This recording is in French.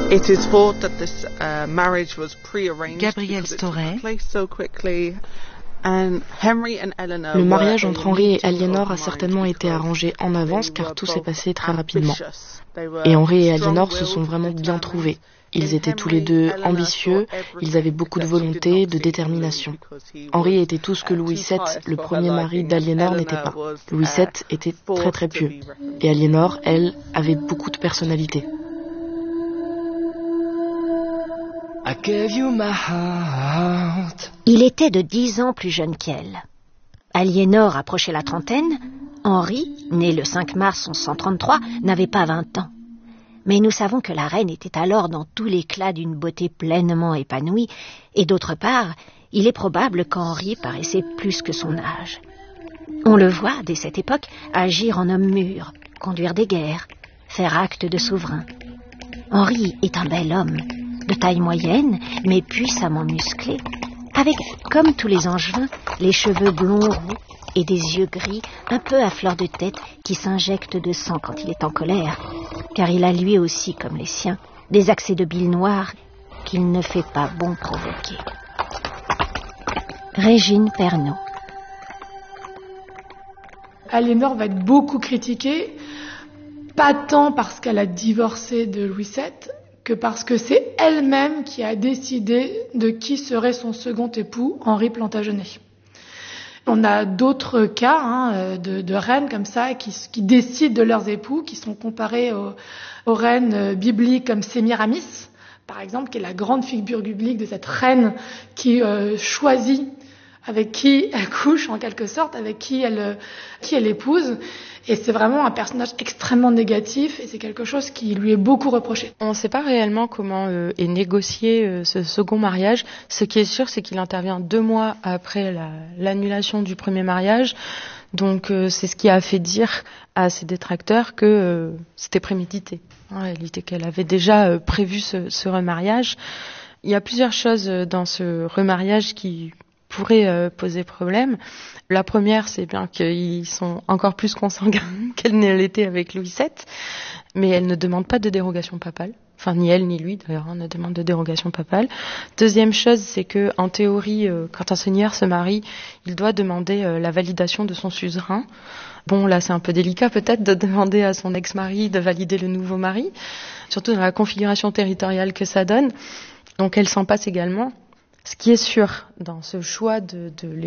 Gabrielle Storey. Le mariage entre Henry et Aliénor a certainement été arrangé en avance car tout s'est passé très rapidement. Et Henry et Aliénor se sont vraiment bien trouvés. Ils étaient tous les deux ambitieux, ils avaient beaucoup de volonté, de détermination. Henry était tout ce que Louis VII, le premier mari d'Aliénor, n'était pas. Louis VII était très très pieux. Et Aliénor, elle, avait beaucoup de personnalité. Il était de 10 ans plus jeune qu'elle. Aliénor approchait la trentaine. Henri, né le 5 mars 1133, n'avait pas 20 ans. Mais nous savons que la reine était alors dans tout l'éclat d'une beauté pleinement épanouie, et d'autre part, il est probable qu'Henri paraissait plus que son âge. On le voit, dès cette époque, agir en homme mûr, conduire des guerres, faire acte de souverain. Henri est un bel homme, de taille moyenne, mais puissamment musclé, avec, comme tous les Angevins, les cheveux blonds roux et des yeux gris un peu à fleur de tête qui s'injectent de sang quand il est en colère, car il a lui aussi, comme les siens, des accès de bile noire qu'il ne fait pas bon provoquer. Régine Pernaut. Aliénor va être beaucoup critiquée, pas tant parce qu'elle a divorcé de Louis VII, que parce que c'est elle-même qui a décidé de qui serait son second époux, Henri Plantagenet. On a d'autres cas de reines comme ça qui décident de leurs époux, qui sont comparés aux reines bibliques comme Sémiramis, par exemple, qui est la grande figure biblique de cette reine qui choisit avec qui elle couche, en quelque sorte, avec qui elle épouse. Et c'est vraiment un personnage extrêmement négatif et c'est quelque chose qui lui est beaucoup reproché. On ne sait pas réellement comment est négocié ce second mariage. Ce qui est sûr, c'est qu'il intervient 2 mois après l'annulation du premier mariage. Donc c'est ce qui a fait dire à ses détracteurs que c'était prémédité. En réalité, qu'elle avait déjà prévu ce remariage. Il y a plusieurs choses dans ce remariage qui pourraient poser problème. La première, c'est bien qu'ils sont encore plus consanguins qu'elle ne l'était avec Louis VII, mais elle ne demande pas de dérogation papale. Enfin, ni elle ni lui, d'ailleurs, ne demande de dérogation papale. Deuxième chose, c'est que, en théorie, quand un seigneur se marie, il doit demander la validation de son suzerain. Bon, là, c'est un peu délicat, peut-être, de demander à son ex-mari de valider le nouveau mari, surtout dans la configuration territoriale que ça donne. Donc, elle s'en passe également. Ce qui est sûr dans ce choix de